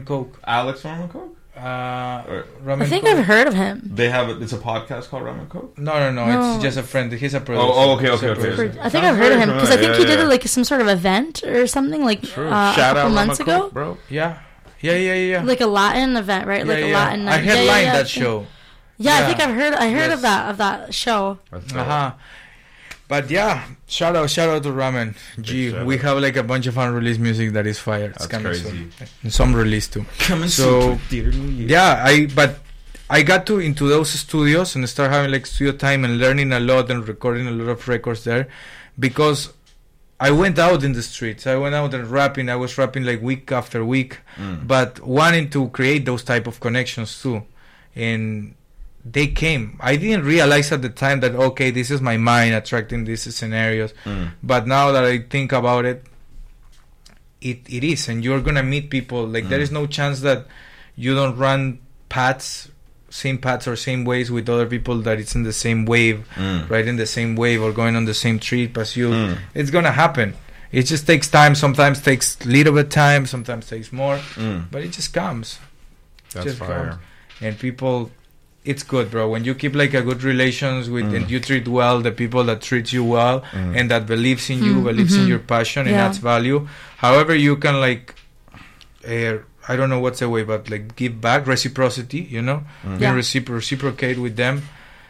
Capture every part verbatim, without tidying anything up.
Coke. Alex Rum and Coke. Uh, Or- Rum I and think Coke. I've heard of him. They have a, it's a podcast called Rum and Coke. No, no, no, No. It's just a friend. He's a producer. Oh, okay, He's a okay, okay. producer. I think Sounds I've heard of very him because I think familiar. he Yeah, did yeah. like some sort of event or something like True. uh, a Shout couple out months Rum and ago. Coke, bro. Yeah, yeah, yeah, yeah. yeah. Like a Latin event, right? yeah, like a yeah. Latin I night. headlined yeah, yeah, yeah. that show. Yeah, I Yeah. think I've heard. I heard Yes. of that of that show. That's Uh dope. huh. But yeah, shout out, shout out to Ramen. Gee, shout we out. have like a bunch of unreleased music that is fire. It's That's coming crazy. soon. And some released too. Coming So, soon to theater near you. Yeah, I but I got to into those studios and start having like studio time and learning a lot and recording a lot of records there, because I went out in the streets. I went out and rapping. I was rapping like week after week, Mm. but wanting to create those type of connections too, and they came. I didn't realize at the time that okay, this is my mind attracting these scenarios, Mm. but now that I think about it, it it is, and you're gonna meet people. Like there Mm. is no chance that you don't run paths, same paths or same ways with other people that it's in the same wave, Mm. right in the same wave or going on the same trip as you. Mm. It's gonna happen. It just takes time. Sometimes takes little bit time. Sometimes takes more, Mm. but it just comes. That's just fire. comes. And people, it's good, bro. When you keep like a good relations with Mm. and you treat well the people that treat you well Mm. and that believes in you, Mm, believes in mhm. your passion and Yeah. adds value. However, you can like, uh, I don't know what's the way, but like give back, reciprocity. You know, Mm. Yeah. being recipro- reciprocate with them.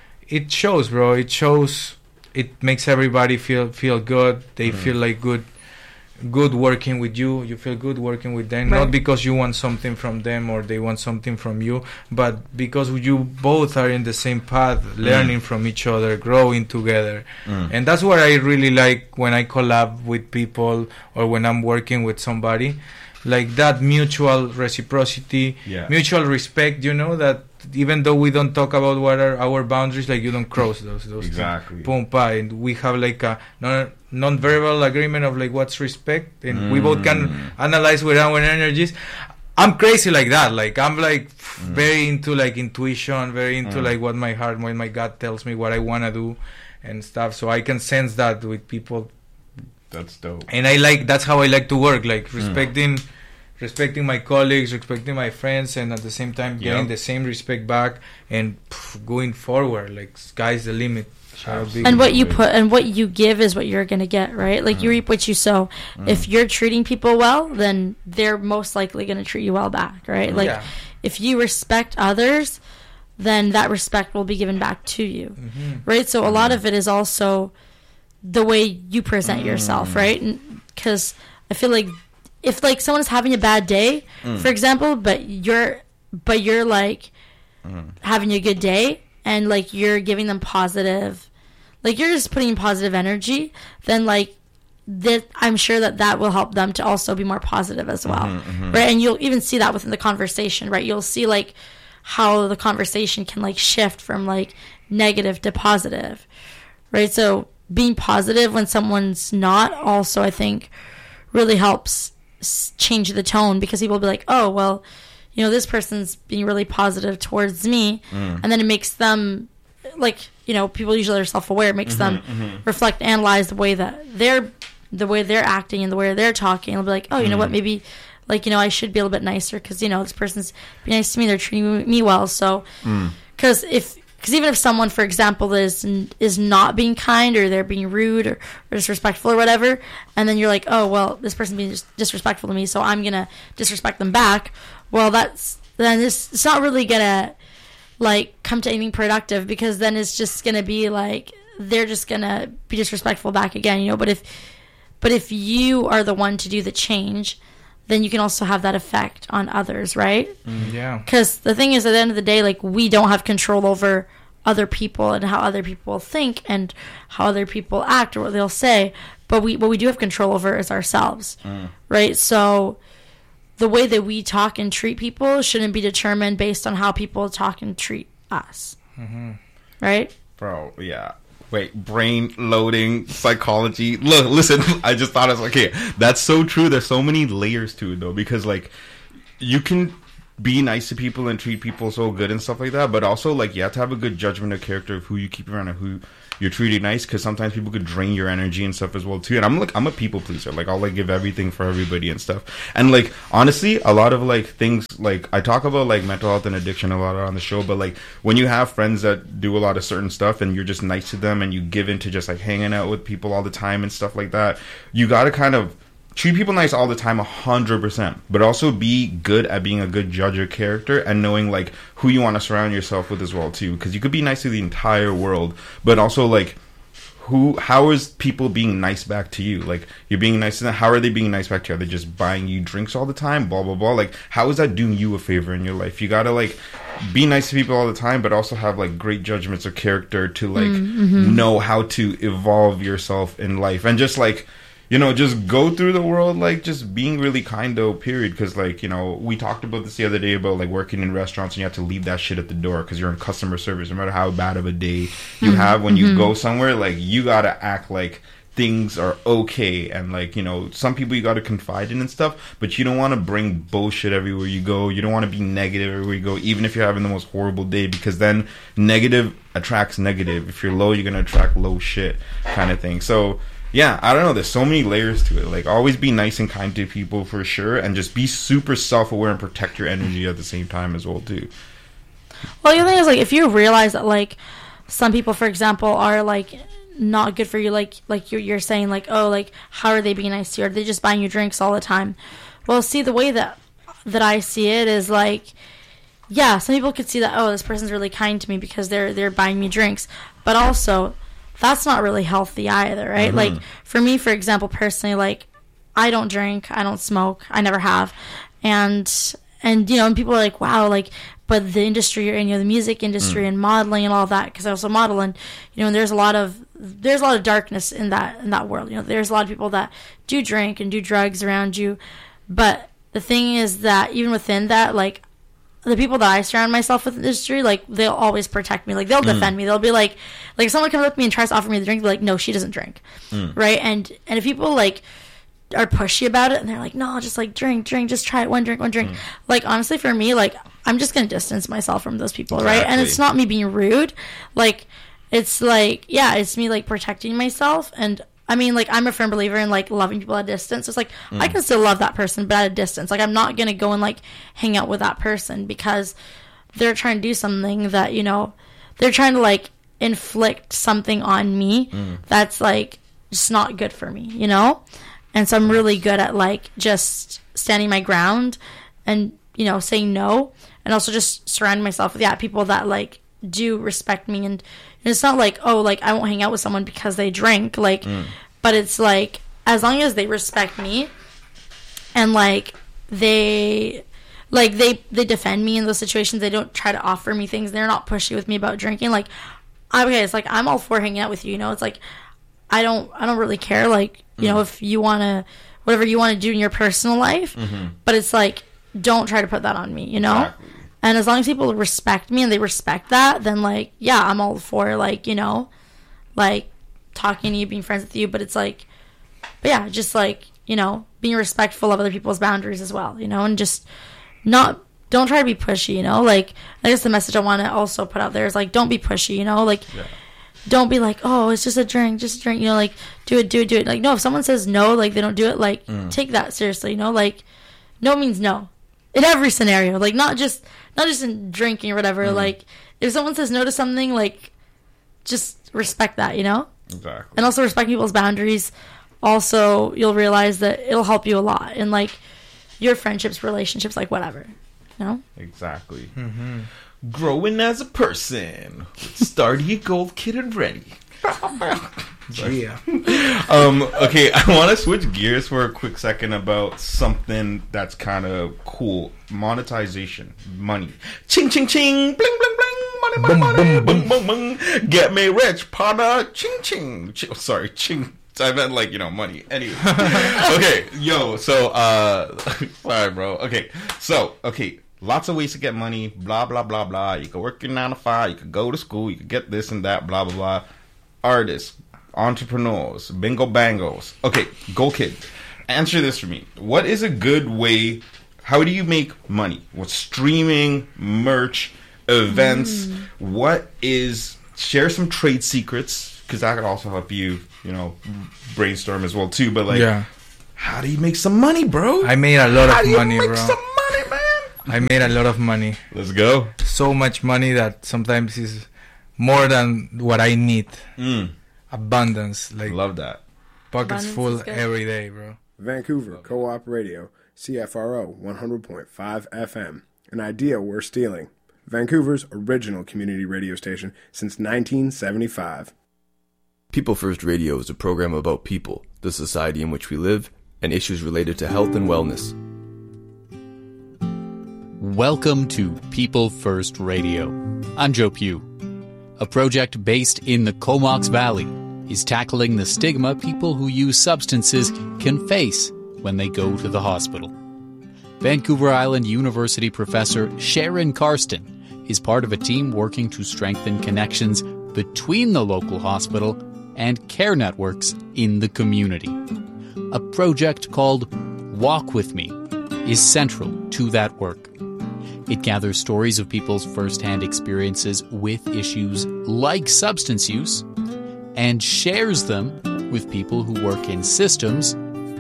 It shows, bro. It shows. It makes everybody feel feel good. They Mm. feel like good. Good working with you. You feel good working with them, Right. not because you want something from them or they want something from you, but because you both are in the same path, learning from each other, growing together. Mm. And that's what I really like when I collab with people or when I'm working with somebody, like that mutual reciprocity, Yeah. mutual respect. You know that even though we don't talk about what are our boundaries, like you don't cross those those things. Exactly. Boom, pa, and we have like a non non-verbal agreement of like what's respect, and we both can Mm. analyze with our energies. I'm crazy like that. Like I'm like Mm. very into like intuition, very into Mm. like what my heart, what my gut tells me, what I wanna do, and stuff. So I can sense that with people, That's dope. and I like that's how I like to work, like Mm. respecting. Respecting my colleagues, respecting my friends, and at the same time getting Yeah. the same respect back and pff, going forward. Like sky's the limit. Shout out Big. And what you put and what you give is what you're gonna get, right? Like you Mm. reap what you sow. Mm. If you're treating people well, then they're most likely gonna treat you well back, right? Like Yeah. if you respect others, then that respect will be given back to you, Mhm. right? So a lot of it is also the way you present Mm. yourself, right? Because I feel like if like someone's having a bad day, Mm. for example, but you're but you're like Mm. having a good day and like you're giving them positive, like you're just putting in positive energy, then like that I'm sure that that will help them to also be more positive as well, Mhm, mhm. right? And you'll even see that within the conversation, right? You'll see like how the conversation can like shift from like negative to positive, right? So being positive when someone's not also, I think, really helps s- change the tone, because people will be like, oh, well, you know, this person's being really positive towards me. Mm. And then it makes them, like, you know, people usually are self-aware. It makes them reflect, analyze the way that they're, the way they're acting and the way they're talking. And they'll be like, oh, you know what, maybe, like, you know, I should be a little bit nicer because, you know, this person's being nice to me. They're treating me well. So, because if, because even if someone, for example, is is not being kind, or they're being rude or, or disrespectful or whatever, and then you're like, oh, well, this person's being dis- disrespectful to me, so I'm going to disrespect them back. Well, that's, then it's, it's not really going to, like, come to anything productive, because then it's just going to be like, they're just going to be disrespectful back again, you know? But if, but if you are the one to do the change, then you can also have that effect on others, right? Yeah. Because the thing is, at the end of the day, like, we don't have control over other people and how other people think and how other people act or what they'll say. But we, what we do have control over is ourselves, Mm. right? So the way that we talk and treat people shouldn't be determined based on how people talk and treat us, Mm-hmm. right? Bro, yeah. Wait, brain loading, psychology. Look, listen, I just thought, it's okay, that's so true. There's so many layers to it, though, because, like, you can be nice to people and treat people so good and stuff like that. But also, like, you have to have a good judgment of character of who you keep around and who you're treating nice, because sometimes people could drain your energy and stuff as well too. And I'm like, I'm a people pleaser. Like, I'll like give everything for everybody and stuff. And like, honestly, a lot of like things, like I talk about like mental health and addiction a lot on the show, but like when you have friends that do a lot of certain stuff and you're just nice to them and you give into just like hanging out with people all the time and stuff like that, you got to kind of treat people nice all the time, a hundred percent, but also be good at being a good judge of character and knowing like who you want to surround yourself with as well too. Because you could be nice to the entire world, but also like who, how is people being nice back to you? Like, you're being nice to them. How are they being nice back to you? Are they just buying you drinks all the time? Blah blah blah. Like, how is that doing you a favor in your life? You gotta like be nice to people all the time, but also have like great judgments of character to like mm-hmm. know how to evolve yourself in life and just like, you know, just go through the world, like, just being really kind, though, period. Because, like, you know, we talked about this the other day about, like, working in restaurants and you have to leave that shit at the door because you're in customer service. No matter how bad of a day you mm-hmm. have when you mm-hmm. go somewhere, like, you got to act like things are okay. And, like, you know, some people you got to confide in and stuff, but you don't want to bring bullshit everywhere you go. You don't want to be negative everywhere you go, even if you're having the most horrible day, because then negative attracts negative. If you're low, you're going to attract low shit kind of thing. So, yeah, I don't know. There's so many layers to it. Like, always be nice and kind to people for sure, and just be super self-aware and protect your energy at the same time as well too. Well, the other thing is, like, if you realize that, like, some people, for example, are like not good for you, like like you're, you're saying, like, oh, like, how are they being nice to you? Are they just buying you drinks all the time? Well, see, the way that that I see it is like, yeah, some people could see that, oh, this person's really kind to me because they're they're buying me drinks, but also that's not really healthy either, right? Mm-hmm. Like, for me, for example, personally, like, I don't drink, I don't smoke, I never have. And, and you know, and people are like, wow, like, but the industry you're in, you know, the music industry mm. and modeling and all that, because I also model, and, you know, and there's a lot of, there's a lot of darkness in that, in that world. You know, there's a lot of people that do drink and do drugs around you. But the thing is that even within that, like, the people that I surround myself with in the industry, like, they'll always protect me. Like, they'll defend mm. me. They'll be like, like, if someone comes up to me and tries to offer me the drink, they're like, no, she doesn't drink. Mm. Right? And and if people, like, are pushy about it and they're like, no, just, like, drink, drink, just try it, one drink, one drink. Mm. Like, honestly, for me, like, I'm just going to distance myself from those people, exactly. right? And it's not me being rude. Like, it's, like, yeah, it's me, like, protecting myself. And I mean, like, I'm a firm believer in, like, loving people at a distance. So it's like, mm. I can still love that person, but at a distance. Like, I'm not going to go and, like, hang out with that person because they're trying to do something that, you know, they're trying to, like, inflict something on me mm. that's, like, just not good for me, you know? And so I'm really good at, like, just standing my ground and, you know, saying no. And also just surrounding myself with, yeah, people that, like, do respect me. And it's not like, oh, like, I won't hang out with someone because they drink, like, mm. but it's like, as long as they respect me and, like, they, like, they, they defend me in those situations, they don't try to offer me things, they're not pushy with me about drinking, like, okay, it's like, I'm all for hanging out with you, you know, it's like, I don't, I don't really care, like, you mm. know, if you want to, whatever you want to do in your personal life, mm-hmm. but it's like, don't try to put that on me, you know? Exactly. And as long as people respect me and they respect that, then, like, yeah, I'm all for, like, you know, like, talking to you, being friends with you. But it's like, but yeah, just, like, you know, being respectful of other people's boundaries as well, you know, and just not, don't try to be pushy, you know, like, I guess the message I want to also put out there is, like, don't be pushy, you know, like, yeah. don't be like, oh, it's just a drink, just a drink, you know, like, do it, do it, do it. Like, no, if someone says no, like, they don't do it, like, mm. take that seriously, you know, like, no means no. In every scenario, like, not just not just in drinking or whatever. Mm. Like, if someone says no to something, like, just respect that, you know? Exactly. And also respect people's boundaries. Also, you'll realize that it'll help you a lot in, like, your friendships, relationships, like, whatever. You know? Exactly. Mm-hmm. Growing as a person with Stardy, Gold Kid, and Ready. Yeah. um, okay, I want to switch gears for a quick second about something that's kind of cool. Monetization. Money. Ching, ching, ching. Bling, bling, bling. Money, money, money. Boom, boom, boom. Get me rich, partner. Ching, ching. Ch- sorry, ching. I meant, like, you know, money. Anyway. Okay, yo, so, uh, sorry, bro. Okay, so, okay. Lots of ways to get money, blah, blah, blah, blah. You can work your nine to five, you can go to school, you can get this and that, blah, blah, blah. Artists, entrepreneurs, bingo bangos. Okay, Go Kid. Answer this for me. What is a good way, how do you make money? What's streaming, merch, events? Mm. What is, share some trade secrets, because that could also help you, you know, brainstorm as well too. But like, yeah. how do you make some money, bro? I made a lot how of do you money, make bro. Some money, man. I made a lot of money. Let's go. So much money that sometimes is more than what I need. Mm. Abundance. Like, love that. Pockets full every day, bro. Vancouver Co-op Radio, C F R O one hundred point five F M. An idea we're stealing. Vancouver's original community radio station since nineteen seventy-five. People First Radio is a program about people, the society in which we live, and issues related to health and wellness. Welcome to People First Radio. I'm Joe Pugh. A project based in the Comox Valley is tackling the stigma people who use substances can face when they go to the hospital. Vancouver Island University professor Sharon Karsten is part of a team working to strengthen connections between the local hospital and care networks in the community. A project called Walk With Me is central to that work. It gathers stories of people's first-hand experiences with issues like substance use and shares them with people who work in systems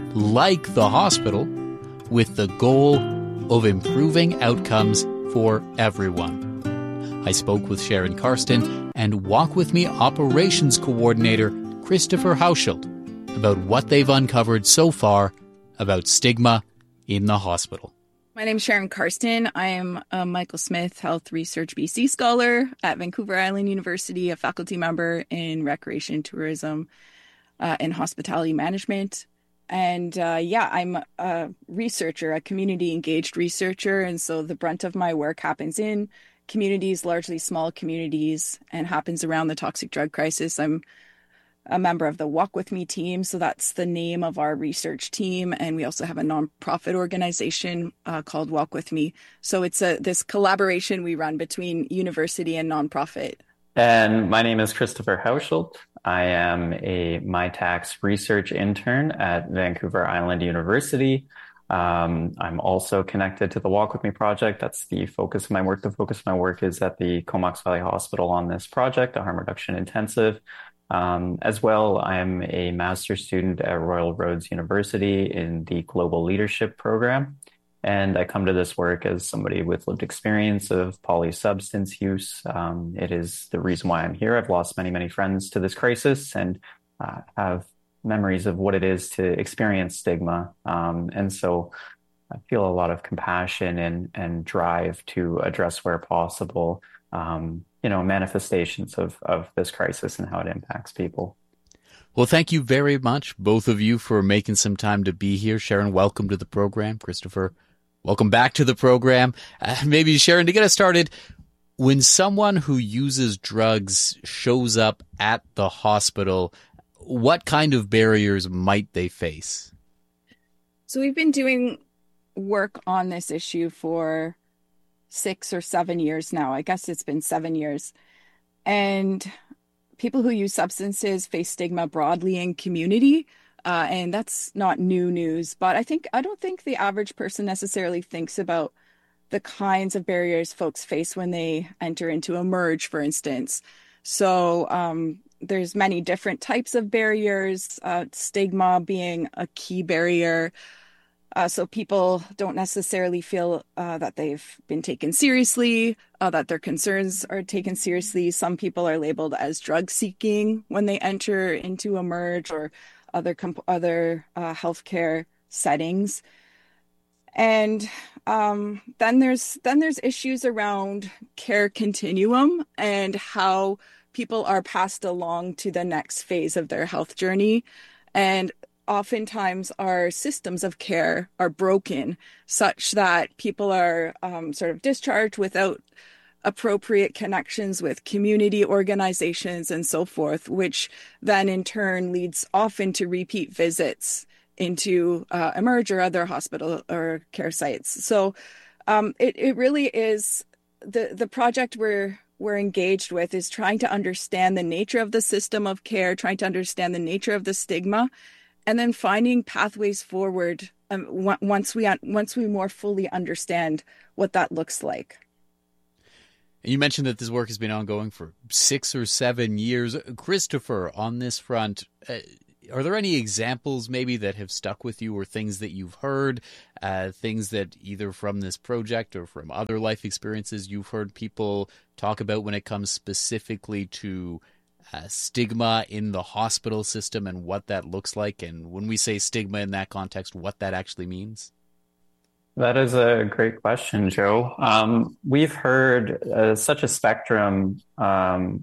like the hospital with the goal of improving outcomes for everyone. I spoke with Sharon Karsten and Walk With Me operations coordinator Christopher Hauschild about what they've uncovered so far about stigma in the hospital. My name is Sharon Karsten. I am a Michael Smith Health Research B C Scholar at Vancouver Island University, a faculty member in Recreation, Tourism, uh, and Hospitality Management. And uh, yeah, I'm a researcher, a community engaged researcher. And so the brunt of my work happens in communities, largely small communities, and happens around the toxic drug crisis. I'm a member of the Walk With Me team. So that's the name of our research team. And we also have a nonprofit organization uh, called Walk With Me. So it's a this collaboration we run between university and nonprofit. And my name is Christopher Hauschild. I am a MyTax research intern at Vancouver Island University. Um, I'm also connected to the Walk With Me project. That's the focus of my work. The focus of my work is at the Comox Valley Hospital on this project, a harm reduction intensive. Um, as well, I'm a master's student at Royal Roads University in the Global Leadership Program. And I come to this work as somebody with lived experience of polysubstance use. Um, it is the reason why I'm here. I've lost many, many friends to this crisis and uh, have memories of what it is to experience stigma. Um, and so I feel a lot of compassion and, and drive to address where possible um, you know, manifestations of, of this crisis and how it impacts people. Well, thank you very much, both of you, for making some time to be here. Sharon, welcome to the program. Christopher, welcome back to the program. Uh, maybe, Sharon, to get us started, when someone who uses drugs shows up at the hospital, what kind of barriers might they face? So we've been doing work on this issue for six or seven years now. I guess it's been seven years. And people who use substances face stigma broadly in community. Uh, and that's not new news. But I think I don't think the average person necessarily thinks about the kinds of barriers folks face when they enter into a merge, for instance. So um, there's many different types of barriers, uh, stigma being a key barrier. Uh, so people don't necessarily feel uh, that they've been taken seriously, uh, that their concerns are taken seriously. Some people are labeled as drug seeking when they enter into a merge or other comp- other uh, healthcare settings. And um, then there's then there's issues around care continuum and how people are passed along to the next phase of their health journey. And oftentimes our systems of care are broken such that people are um, sort of discharged without appropriate connections with community organizations and so forth, which then in turn leads often to repeat visits into uh, Emerge or other hospital or care sites. So um, it, it really is the, the project we're we're engaged with is trying to understand the nature of the system of care, trying to understand the nature of the stigma, and then finding pathways forward um, w- once we un- once we more fully understand what that looks like. And you mentioned that this work has been ongoing for six or seven years. Christopher, on this front, uh, are there any examples maybe that have stuck with you, or things that you've heard, uh, things that either from this project or from other life experiences you've heard people talk about when it comes specifically to uh, stigma in the hospital system and what that looks like? And when we say stigma in that context, what that actually means? That is a great question, Joe. Um, we've heard uh, such a spectrum um,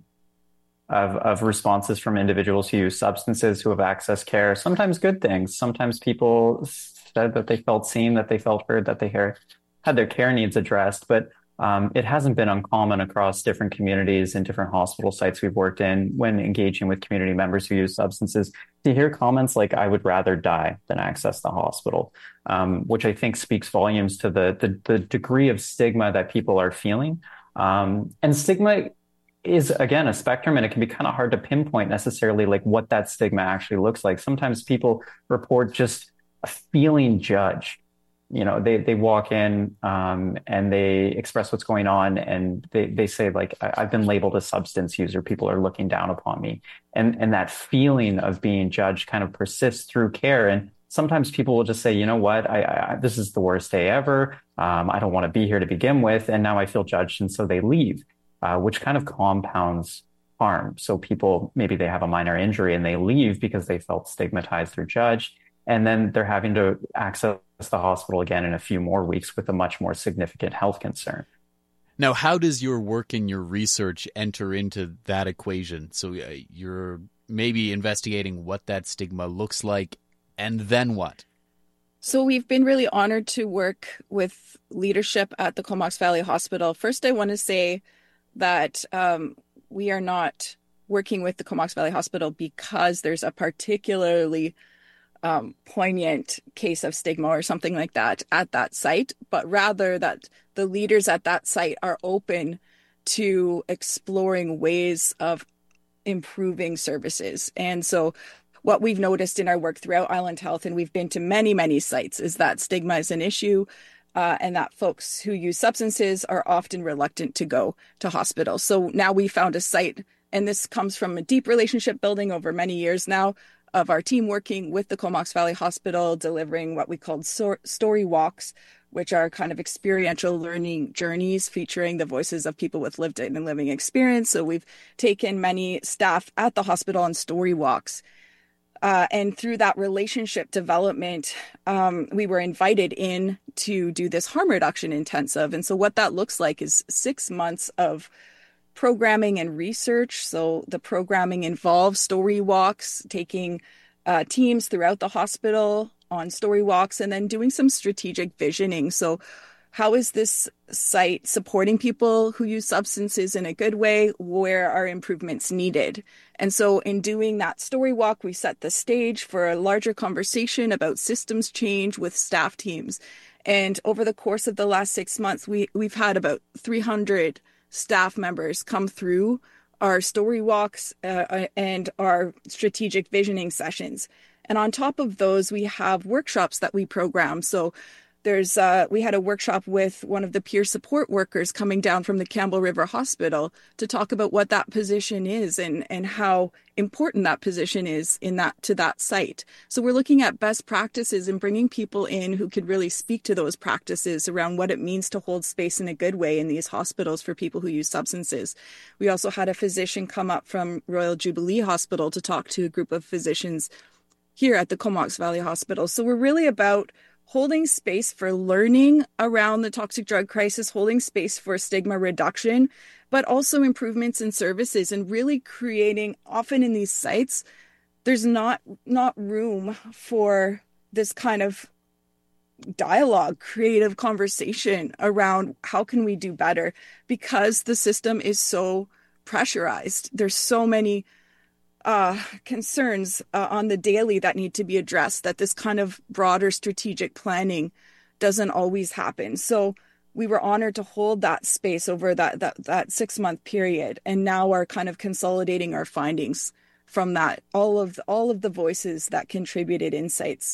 of, of responses from individuals who use substances, who have accessed care. Sometimes good things. Sometimes people said that they felt seen, that they felt heard, that they heard, had their care needs addressed. But um, it hasn't been uncommon across different communities and different hospital sites we've worked in when engaging with community members who use substances to hear comments like, I would rather die than access the hospital, um, which I think speaks volumes to the, the, the degree of stigma that people are feeling. Um, and stigma is, again, a spectrum, and it can be kind of hard to pinpoint necessarily like what that stigma actually looks like. Sometimes people report just a feeling judged. You know, they, they walk in um, and they express what's going on, and they, they say, like, I've been labeled a substance user. People are looking down upon me. And, and that feeling of being judged kind of persists through care. And sometimes people will just say, you know what, I, I this is the worst day ever. Um, I don't want to be here to begin with. And now I feel judged. And so they leave, uh, which kind of compounds harm. So people, maybe they have a minor injury and they leave because they felt stigmatized or judged. And then they're having to access the hospital again in a few more weeks with a much more significant health concern. Now, how does your work and your research enter into that equation? So uh, you're maybe investigating what that stigma looks like, and then what? So we've been really honored to work with leadership at the Comox Valley Hospital. First, I want to say that um, we are not working with the Comox Valley Hospital because there's a particularly Um, poignant case of stigma or something like that at that site, but rather that the leaders at that site are open to exploring ways of improving services. And so what we've noticed in our work throughout Island Health, and we've been to many, many sites, is that stigma is an issue uh, and that folks who use substances are often reluctant to go to hospitals. So now we found a site, and this comes from a deep relationship building over many years now, of our team working with the Comox Valley Hospital, delivering what we called so- story walks, which are kind of experiential learning journeys featuring the voices of people with lived and living experience. So we've taken many staff at the hospital on story walks. Uh, and through that relationship development, um, we were invited in to do this harm reduction intensive. And so what that looks like is six months of programming and research. So the programming involves story walks, taking uh, teams throughout the hospital on story walks, and then doing some strategic visioning. So how is this site supporting people who use substances in a good way? Where are improvements needed? And so in doing that story walk, we set the stage for a larger conversation about systems change with staff teams. And over the course of the last six months, we, we've had about three hundred staff members come through our story walks uh, and our strategic visioning sessions. And on top of those, we have workshops that we program. So there's uh, we had a workshop with one of the peer support workers coming down from the Campbell River Hospital to talk about what that position is and, and how important that position is in that to that site. So we're looking at best practices and bringing people in who could really speak to those practices around what it means to hold space in a good way in these hospitals for people who use substances. We also had a physician come up from Royal Jubilee Hospital to talk to a group of physicians here at the Comox Valley Hospital. So we're really about holding space for learning around the toxic drug crisis, holding space for stigma reduction, but also improvements in services, and really creating, often in these sites, there's not not room for this kind of dialogue, creative conversation around how can we do better, because the system is so pressurized. There's so many Uh, concerns uh, on the daily that need to be addressed, that this kind of broader strategic planning doesn't always happen. So we were honored to hold that space over that that, that six month period, and now are kind of consolidating our findings from that, all of all of the voices that contributed insights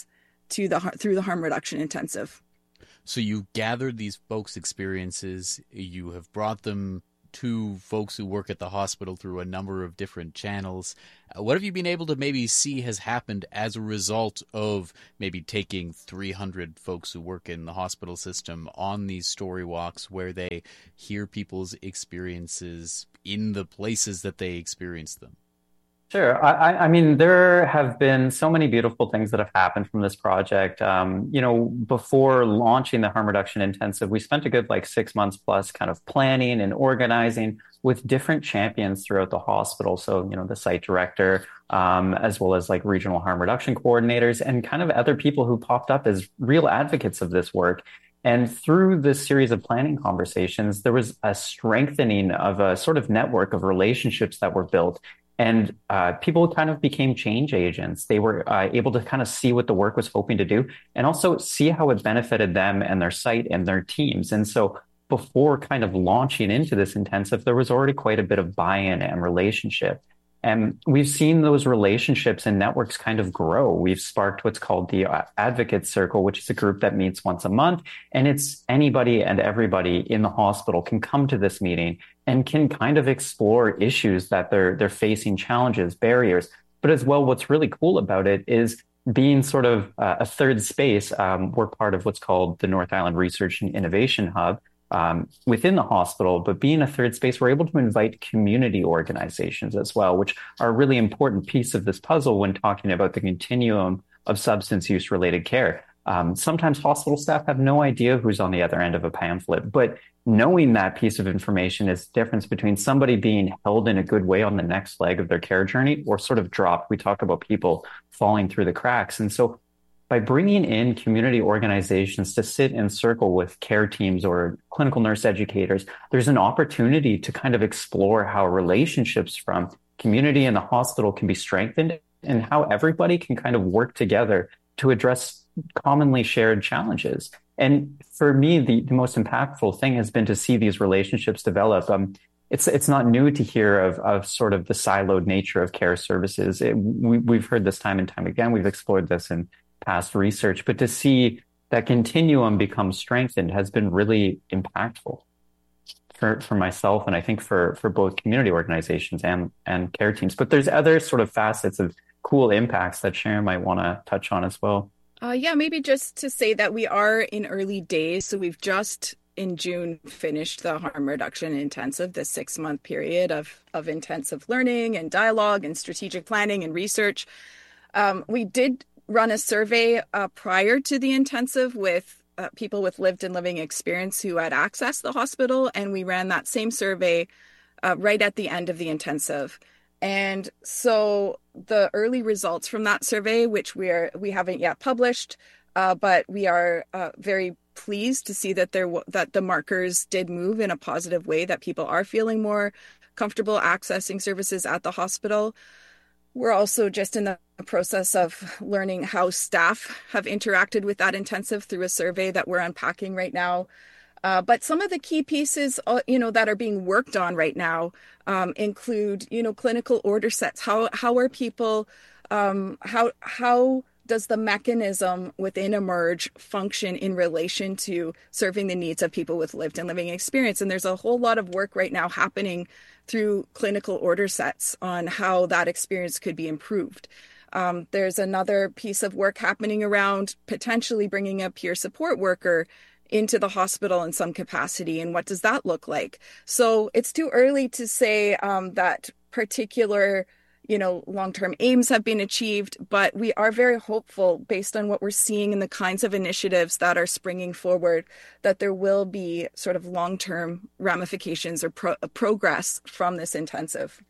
to the through the harm reduction intensive. So you gathered these folks' experiences, you have brought them to folks who work at the hospital through a number of different channels. Uh, what have you been able to maybe see has happened as a result of maybe taking three hundred folks who work in the hospital system on these story walks where they hear people's experiences in the places that they experience them? Sure. I, I mean, there have been so many beautiful things that have happened from this project. Um, you know, before launching the harm reduction intensive, we spent a good like six months plus kind of planning and organizing with different champions throughout the hospital. So, you know, the site director, um, as well as like regional harm reduction coordinators and kind of other people who popped up as real advocates of this work. And through this series of planning conversations, there was a strengthening of a sort of network of relationships that were built. And uh, people kind of became change agents. They were uh, able to kind of see what the work was hoping to do and also see how it benefited them and their site and their teams. And so before kind of launching into this intensive, there was already quite a bit of buy-in and relationship. And we've seen those relationships and networks kind of grow. We've sparked what's called the Advocate Circle, which is a group that meets once a month. And it's anybody and everybody in the hospital can come to this meeting and can kind of explore issues that they're they're facing, challenges, barriers. But as well, what's really cool about it is being sort of uh, a third space. Um, we're part of what's called the North Island Research and Innovation Hub. Um, within the hospital, but being a third space, we're able to invite community organizations as well, which are a really important piece of this puzzle when talking about the continuum of substance use related care. Um, sometimes hospital staff have no idea who's on the other end of a pamphlet, but knowing that piece of information is the difference between somebody being held in a good way on the next leg of their care journey or sort of dropped. We talk about people falling through the cracks. And so by bringing in community organizations to sit in circle with care teams or clinical nurse educators, there's an opportunity to kind of explore how relationships from community and the hospital can be strengthened and how everybody can kind of work together to address commonly shared challenges. And for me, the, the most impactful thing has been to see these relationships develop. Um, it's it's not new to hear of, of sort of the siloed nature of care services. It, we, we've heard this time and time again. We've explored this in past research, but to see that continuum become strengthened has been really impactful for, for myself and I think for, for both community organizations and, and care teams. But there's other sort of facets of cool impacts that Sharon might want to touch on as well. Uh, yeah, maybe just to say that we are in early days. So we've just in June finished the harm reduction intensive, the six month period of, of intensive learning and dialogue and strategic planning and research. Um, we did run a survey uh, prior to the intensive with uh, people with lived and living experience who had accessed the hospital. And we ran that same survey uh, right at the end of the intensive. And so the early results from that survey, which we are we haven't yet published, uh, but we are uh, very pleased to see that there w- that the markers did move in a positive way, that people are feeling more comfortable accessing services at the hospital. We're also just in the process of learning how staff have interacted with that intensive through a survey that we're unpacking right now. Uh, but some of the key pieces, uh, you know, that are being worked on right now um, include, you know, clinical order sets. How how are people? Um, how how does the mechanism within Emerge function in relation to serving the needs of people with lived and living experience? And there's a whole lot of work right now happening through clinical order sets on how that experience could be improved. Um, there's another piece of work happening around potentially bringing a peer support worker into the hospital in some capacity. And what does that look like? So it's too early to say um, that particular, you know, long-term aims have been achieved, but we are very hopeful based on what we're seeing in the kinds of initiatives that are springing forward, that there will be sort of long-term ramifications or pro- progress from this intensive.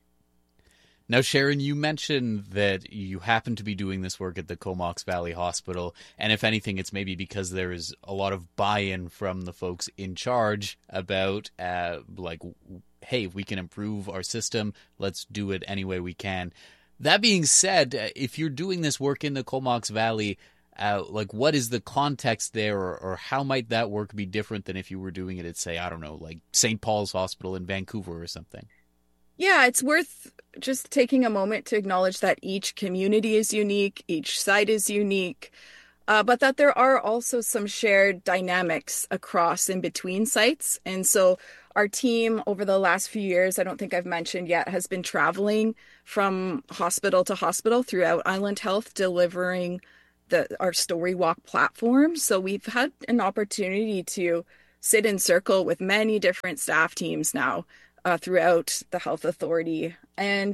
Now, Sharon, you mentioned that you happen to be doing this work at the Comox Valley Hospital, and if anything, it's maybe because there is a lot of buy-in from the folks in charge about, uh, like, hey, if we can improve our system, let's do it any way we can. That being said, if you're doing this work in the Comox Valley, uh, like, what is the context there, or, or how might that work be different than if you were doing it at, say, I don't know, like Saint Paul's Hospital in Vancouver or something? Yeah, it's worth just taking a moment to acknowledge that each community is unique, each site is unique. uh, but that there are also some shared dynamics across and between sites. And so our team over the last few years, I don't think I've mentioned yet, has been traveling from hospital to hospital throughout Island Health, delivering the our Story Walk platform. So we've had an opportunity to sit in circle with many different staff teams now uh, throughout the health authority. And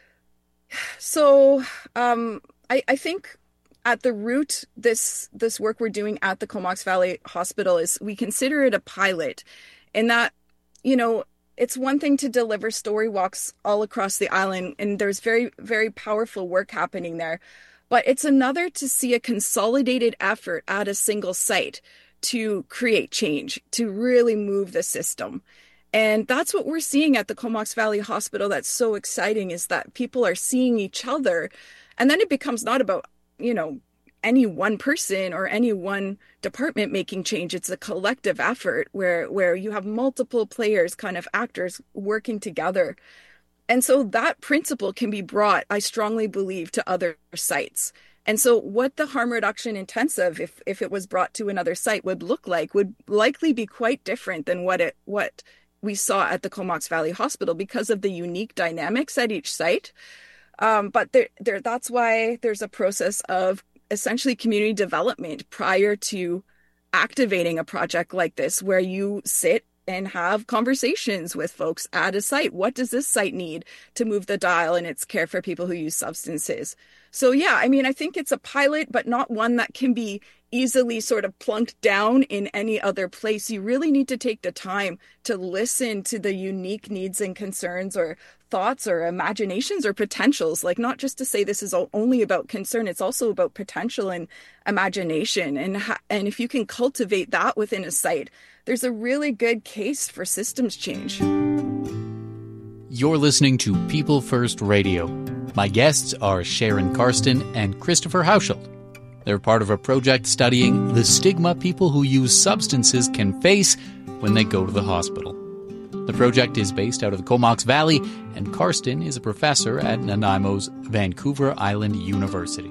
so um, I, I think at the root, this this work we're doing at the Comox Valley Hospital is we consider it a pilot, in that, you know, it's one thing to deliver story walks all across the island, and there's very, very powerful work happening there. But it's another to see a consolidated effort at a single site to create change, to really move the system. And that's what we're seeing at the Comox Valley Hospital that's so exciting, is that people are seeing each other. And then it becomes not about, you know, any one person or any one department making change. It's a collective effort where where you have multiple players, kind of actors working together. And so that principle can be brought, I strongly believe, to other sites. And so what the harm reduction intensive, if if it was brought to another site, would look like would likely be quite different than what it what we saw at the Comox Valley Hospital, because of the unique dynamics at each site. Um, but there, there, that's why there's a process of essentially community development prior to activating a project like this, where you sit and have conversations with folks at a site. What does this site need to move the dial in its care for people who use substances? So yeah, I mean, I think it's a pilot, but not one that can be easily sort of plunked down in any other place. You really need to take the time to listen to the unique needs and concerns or thoughts or imaginations or potentials, like not just to say this is only about concern, it's also about potential and imagination. And, ha- and if you can cultivate that within a site, there's a really good case for systems change. You're listening to People First Radio. My guests are Sharon Karsten and Christopher Hauschild. They're part of a project studying the stigma people who use substances can face when they go to the hospital. The project is based out of the Comox Valley, and Karsten is a professor at Nanaimo's Vancouver Island University.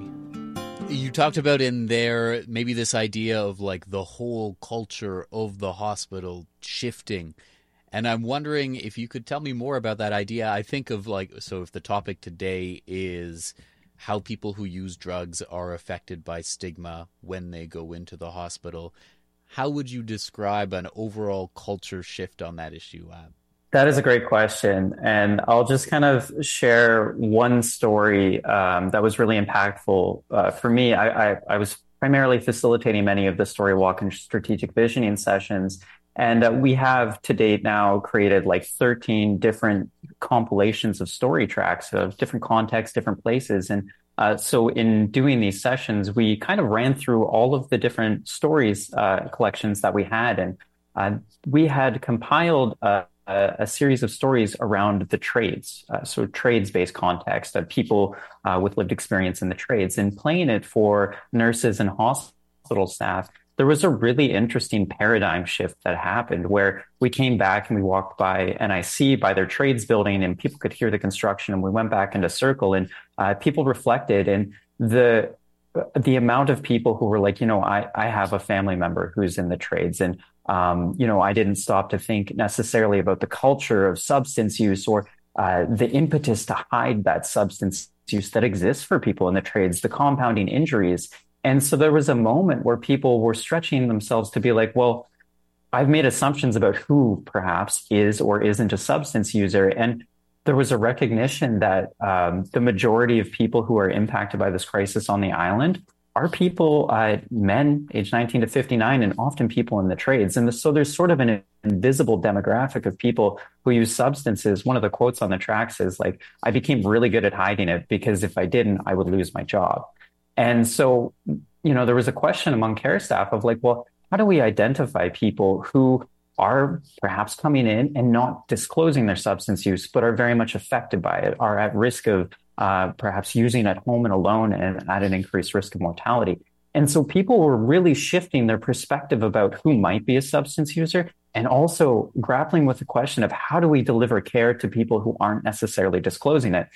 You talked about in there maybe this idea of like the whole culture of the hospital shifting. And I'm wondering if you could tell me more about that idea. I think of like, so if the topic today is how people who use drugs are affected by stigma when they go into the hospital, how would you describe an overall culture shift on that issue? Uh, That is a great question. And I'll just kind of share one story um, that was really impactful uh, for me. I, I, I was primarily facilitating many of the Story Walk and strategic visioning sessions. And uh, we have to date now created like thirteen different compilations of story tracks of different contexts, different places. And uh, so in doing these sessions, we kind of ran through all of the different stories uh, collections that we had. And uh, we had compiled uh, a, a series of stories around the trades. Uh, so trades-based context of people uh, with lived experience in the trades, and playing it for nurses and hospital staff. There was a really interesting paradigm shift that happened where we came back and we walked by N I C, by their trades building, and people could hear the construction, and we went back into circle, and uh, people reflected, and the the amount of people who were like, you know, I, I have a family member who's in the trades, and, um, you know, I didn't stop to think necessarily about the culture of substance use or uh, the impetus to hide that substance use that exists for people in the trades, the compounding injuries. And so there was a moment where people were stretching themselves to be like, well, I've made assumptions about who perhaps is or isn't a substance user. And there was a recognition that um, the majority of people who are impacted by this crisis on the island are people, uh, men aged nineteen to fifty-nine, and often people in the trades. And so there's sort of an invisible demographic of people who use substances. One of the quotes on the tracks is like, I became really good at hiding it because if I didn't, I would lose my job. And so, you know, there was a question among care staff of like, well, how do we identify people who are perhaps coming in and not disclosing their substance use, but are very much affected by it, are at risk of uh, perhaps using at home and alone and at an increased risk of mortality. And so people were really shifting their perspective about who might be a substance user, and also grappling with the question of how do we deliver care to people who aren't necessarily disclosing it.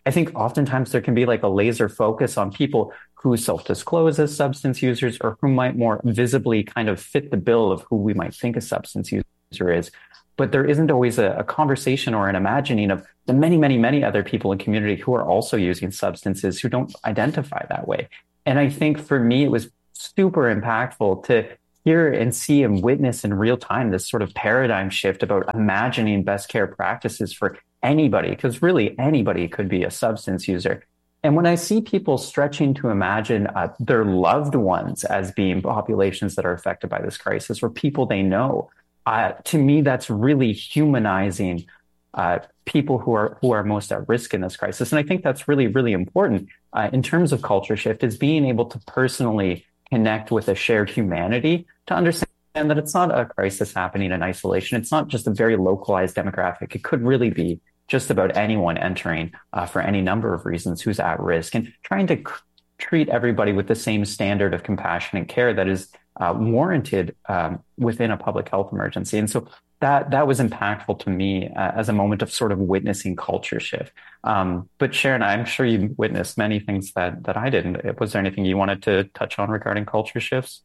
I think oftentimes there can be like a laser focus on people who self-disclose as substance users or who might more visibly kind of fit the bill of who we might think a substance user is. But there isn't always a, a conversation or an imagining of the many, many, many other people in community who are also using substances who don't identify that way. And I think for me, it was super impactful to hear and see and witness in real time this sort of paradigm shift about imagining best care practices for anybody, because really anybody could be a substance user. And when I see people stretching to imagine uh, their loved ones as being populations that are affected by this crisis or people they know, uh, to me, that's really humanizing uh, people who are who are most at risk in this crisis. And I think that's really, really important uh, in terms of culture shift, is being able to personally connect with a shared humanity to understand that it's not a crisis happening in isolation. It's not just a very localized demographic. It could really be just about anyone entering uh, for any number of reasons who's at risk, and trying to c- treat everybody with the same standard of compassionate care that is uh, warranted um, within a public health emergency. And so that that was impactful to me uh, as a moment of sort of witnessing culture shift. Um, but Sharon, I'm sure you witnessed many things that that I didn't. Was there anything you wanted to touch on regarding culture shifts?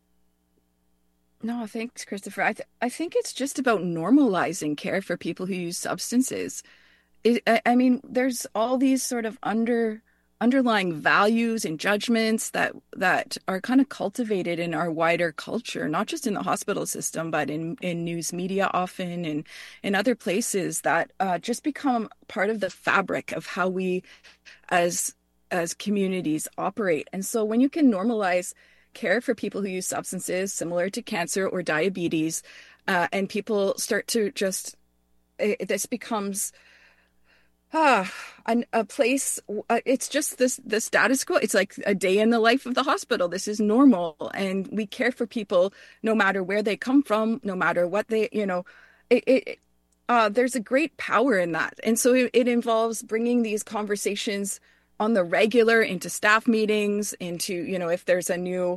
No, thanks, Christopher. I th- I think it's just about normalizing care for people who use substances. It, I, I mean, there's all these sort of under underlying values and judgments that that are kind of cultivated in our wider culture, not just in the hospital system, but in, in news media often, and in other places that uh, just become part of the fabric of how we as as communities operate. And so when you can normalize care for people who use substances similar to cancer or diabetes, uh, and people start to just, it, this becomes ah, an, a place, uh, it's just this the status quo. It's like a day in the life of the hospital. This is normal. And we care for people no matter where they come from, no matter what they, you know, it, it uh, there's a great power in that. And so it, it involves bringing these conversations on the regular into staff meetings, into, you know, if there's a new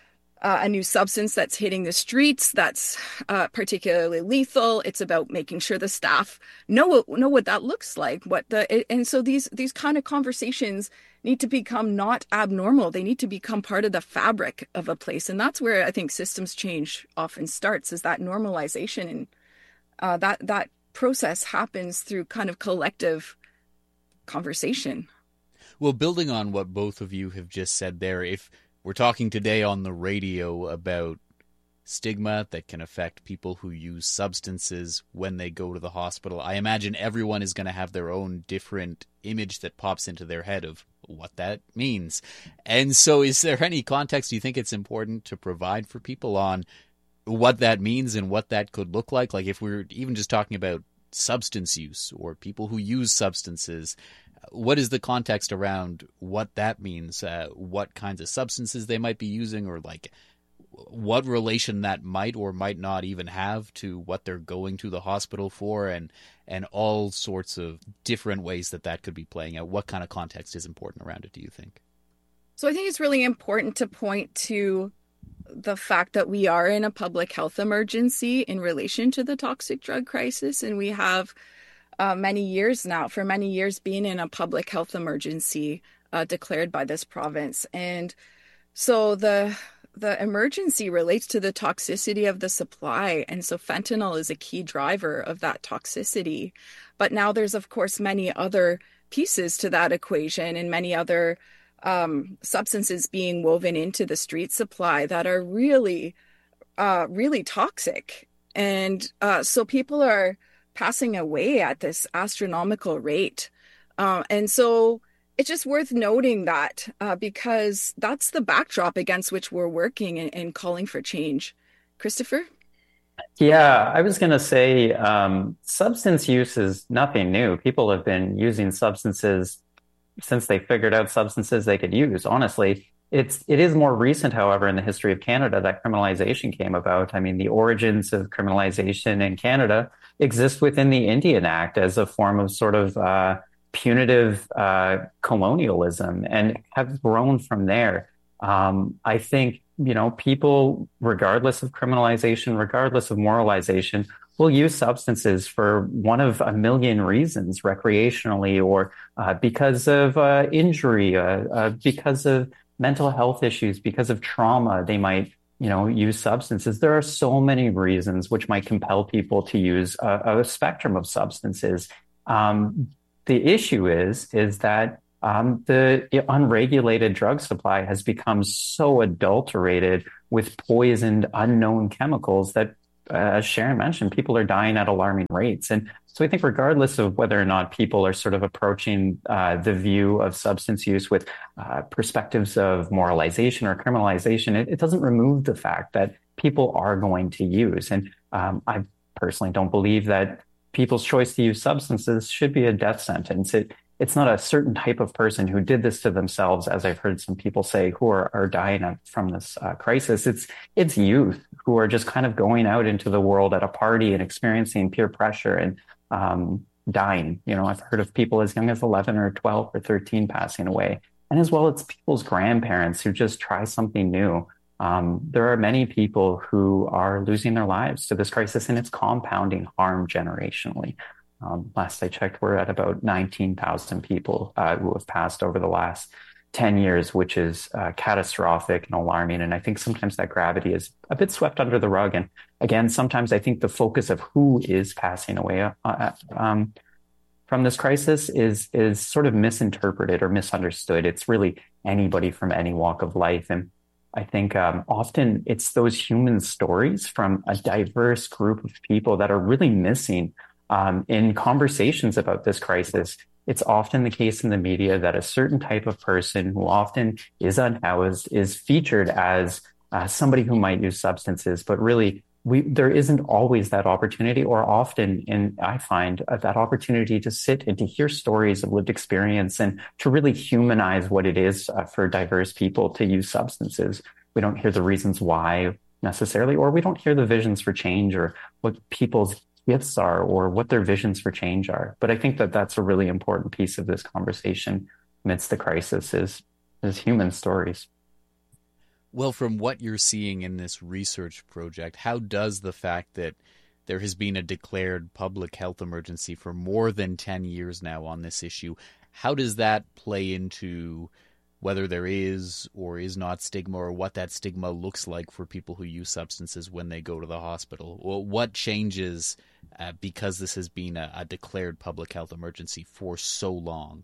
uh, a new substance that's hitting the streets that's uh, particularly lethal, it's about making sure the staff know know what that looks like. What the and so these these kind of conversations need to become not abnormal. They need to become part of the fabric of a place, and that's where I think systems change often starts, is that normalization, and uh, that that process happens through kind of collective conversation. Well, building on what both of you have just said there, if we're talking today on the radio about stigma that can affect people who use substances when they go to the hospital, I imagine everyone is going to have their own different image that pops into their head of what that means. And so is there any context you think it's important to provide for people on what that means and what that could look like? Like if we're even just talking about substance use or people who use substances, what is the context around what that means? Uh, what kinds of substances they might be using, or like what relation that might or might not even have to what they're going to the hospital for, and and all sorts of different ways that that could be playing out. What kind of context is important around it, do you think? So I think it's really important to point to the fact that we are in a public health emergency in relation to the toxic drug crisis, and we have Uh, many years now, for many years, being in a public health emergency uh, declared by this province. And so the the emergency relates to the toxicity of the supply. And so fentanyl is a key driver of that toxicity. But now there's, of course, many other pieces to that equation, and many other um, substances being woven into the street supply that are really, uh, really toxic. And uh, so people are passing away at this astronomical rate. Uh, and so it's just worth noting that uh, because that's the backdrop against which we're working and, and calling for change. Christopher? Yeah, I was going to say um, substance use is nothing new. People have been using substances since they figured out substances they could use. Honestly, it's it is more recent, however, in the history of Canada that criminalization came about. I mean, the origins of criminalization in Canada exist within the Indian Act as a form of sort of uh, punitive uh, colonialism, and have grown from there. Um, I think, you know, people, regardless of criminalization, regardless of moralization, will use substances for one of a million reasons, recreationally, or uh, because of uh, injury, uh, uh, because of mental health issues, because of trauma. They might, you know, use substances. There are so many reasons which might compel people to use a, a spectrum of substances. Um, the issue is, is that Um, the unregulated drug supply has become so adulterated with poisoned, unknown chemicals that, uh, as Sharon mentioned, people are dying at alarming rates. And so I think regardless of whether or not people are sort of approaching uh, the view of substance use with uh, perspectives of moralization or criminalization, it, it doesn't remove the fact that people are going to use. And um, I personally don't believe that people's choice to use substances should be a death sentence. It, It's not a certain type of person who did this to themselves, as I've heard some people say, who are, are dying from this uh, crisis. It's it's youth who are just kind of going out into the world at a party and experiencing peer pressure and um, dying. You know, I've heard of people as young as eleven or twelve or thirteen passing away. And as well, it's people's grandparents who just try something new. Um, there are many people who are losing their lives to this crisis, and it's compounding harm generationally. Um, last I checked, we're at about nineteen thousand people uh, who have passed over the last ten years, which is uh, catastrophic and alarming. And I think sometimes that gravity is a bit swept under the rug. And again, sometimes I think the focus of who is passing away uh, um, from this crisis is, is sort of misinterpreted or misunderstood. It's really anybody from any walk of life. And I think um, often it's those human stories from a diverse group of people that are really missing Um, in conversations about this crisis. It's often the case in the media that a certain type of person who often is unhoused is featured as uh, somebody who might use substances, but really we there isn't always that opportunity, or often, in I find, uh, that opportunity to sit and to hear stories of lived experience and to really humanize what it is uh, for diverse people to use substances. We don't hear the reasons why necessarily, or we don't hear the visions for change or what people's gifts are or what their visions for change are. But I think that that's a really important piece of this conversation amidst the crisis is, is human stories. Well, from what you're seeing in this research project, how does the fact that there has been a declared public health emergency for more than ten years now on this issue, how does that play into whether there is or is not stigma, or what that stigma looks like for people who use substances when they go to the hospital? Well, what changes uh, because this has been a, a declared public health emergency for so long?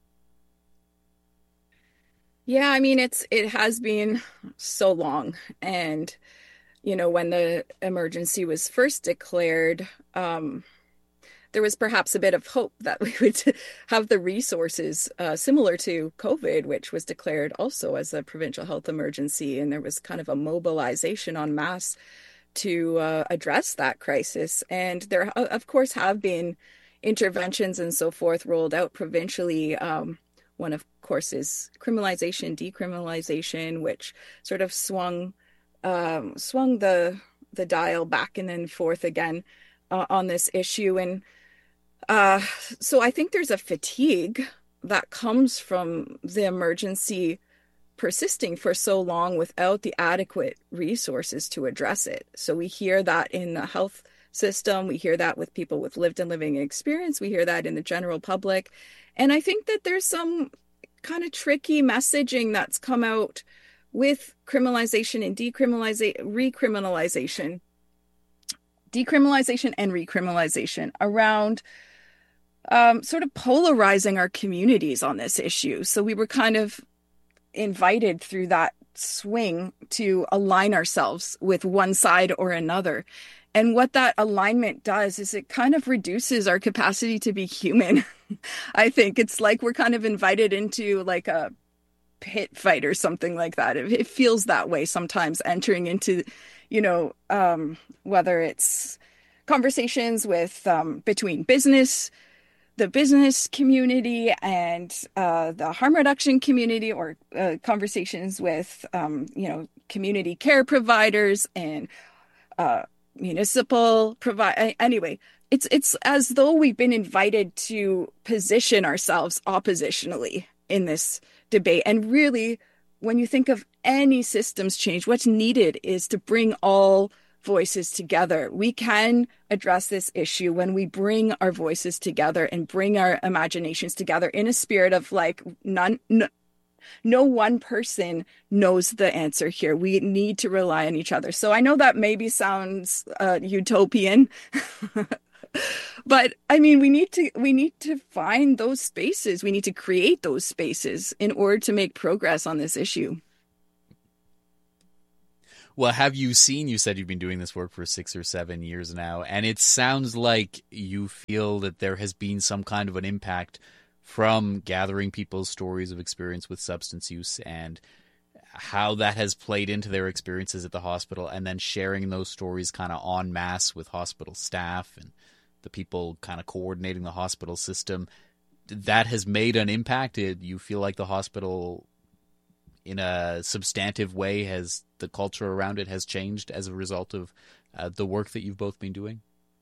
Yeah, I mean, it's it has been so long. And, you know, when the emergency was first declared, um, there was perhaps a bit of hope that we would have the resources uh, similar to COVID, which was declared also as a provincial health emergency. And there was kind of a mobilization en masse to uh, address that crisis. And there, of course, have been interventions and so forth rolled out provincially. Um, one, of course, is criminalization, decriminalization, which sort of swung um, swung the the dial back and then forth again uh, on this issue. And Uh, so I think there's a fatigue that comes from the emergency persisting for so long without the adequate resources to address it. So we hear that in the health system. We hear that with people with lived and living experience. We hear that in the general public. And I think that there's some kind of tricky messaging that's come out with criminalization and decriminalization, recriminalization, decriminalization and recriminalization around Um, sort of polarizing our communities on this issue. So we were kind of invited through that swing to align ourselves with one side or another. And what that alignment does is it kind of reduces our capacity to be human. I think it's like we're kind of invited into like a pit fight or something like that. It, it feels that way sometimes, entering into, you know, um, whether it's conversations with um, between business the business community and uh, the harm reduction community, or uh, conversations with, um, you know, community care providers and uh, municipal provide. Anyway, it's it's as though we've been invited to position ourselves oppositionally in this debate. And really, when you think of any systems change, what's needed is to bring all voices together. We can address this issue when we bring our voices together and bring our imaginations together in a spirit of like none, no, no one person knows the answer here. We need to rely on each other. So I know that maybe sounds uh, utopian, but I mean, we need to we need to find those spaces. We need to create those spaces in order to make progress on this issue. Well, have you seen, you said you've been doing this work for six or seven years now, and it sounds like you feel that there has been some kind of an impact from gathering people's stories of experience with substance use and how that has played into their experiences at the hospital, and then sharing those stories kind of en masse with hospital staff and the people kind of coordinating the hospital system. That has made an impact. Did you feel like the hospital, in a substantive way, has the culture around it has changed as a result of uh, the work that you've both been doing?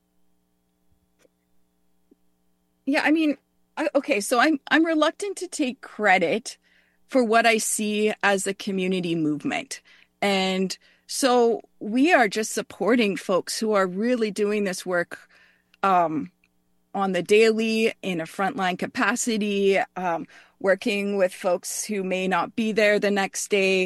Yeah, I mean, I, okay, so I'm I'm reluctant to take credit for what I see as a community movement. And so we are just supporting folks who are really doing this work um, on the daily in a frontline capacity, um, working with folks who may not be there the next day.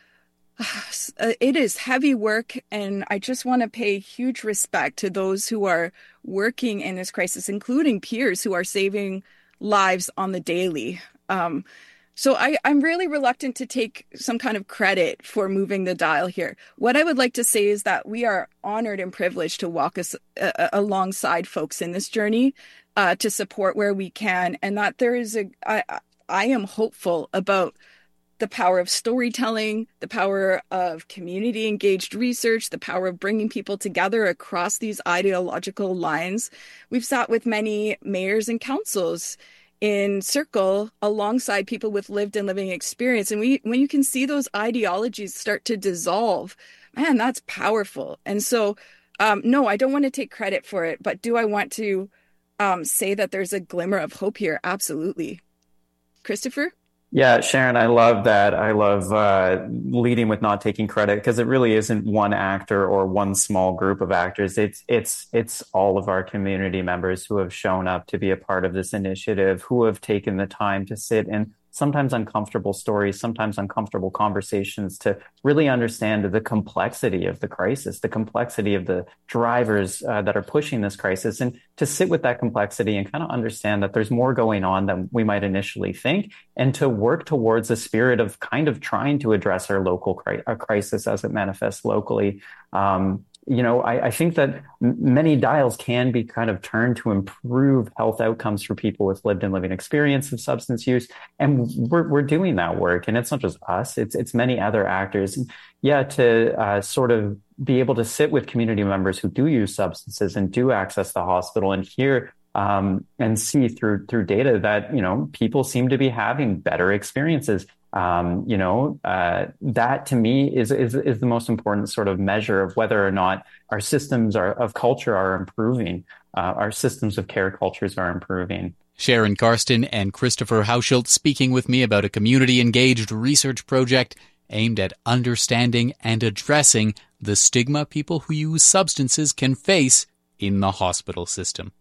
It is heavy work, and I just want to pay huge respect to those who are working in this crisis, including peers who are saving lives on the daily. Um, so I, I'm really reluctant to take some kind of credit for moving the dial here. What I would like to say is that we are honored and privileged to walk us uh, alongside folks in this journey uh, to support where we can, and that there is a, I, I am hopeful about the power of storytelling, the power of community engaged research, the power of bringing people together across these ideological lines. We've sat with many mayors and councils in circle alongside people with lived and living experience. And we, when you can see those ideologies start to dissolve, man, that's powerful. And so, um, no, I don't want to take credit for it, but do I want to um, say that there's a glimmer of hope here? Absolutely. Christopher? Yeah, Sharon, I love that. I love uh, leading with not taking credit, because it really isn't one actor or one small group of actors. It's it's it's all of our community members who have shown up to be a part of this initiative, who have taken the time to sit in sometimes uncomfortable stories, sometimes uncomfortable conversations to really understand the complexity of the crisis, the complexity of the drivers uh, that are pushing this crisis, and to sit with that complexity and kind of understand that there's more going on than we might initially think, and to work towards a spirit of kind of trying to address our local cri- our crisis as it manifests locally. Um, You know, I, I think that m- many dials can be kind of turned to improve health outcomes for people with lived and living experience of substance use. And we're we're doing that work. And it's not just us, it's it's many other actors. And yeah, to uh, sort of be able to sit with community members who do use substances and do access the hospital and hear um, and see through through data that, you know, people seem to be having better experiences. Um, you know, uh, that to me is, is, is the most important sort of measure of whether or not our systems are, of culture are improving, uh, our systems of care cultures are improving. Sharon Karsten and Christopher Hauschild speaking with me about a community-engaged research project aimed at understanding and addressing the stigma people who use substances can face in the hospital system.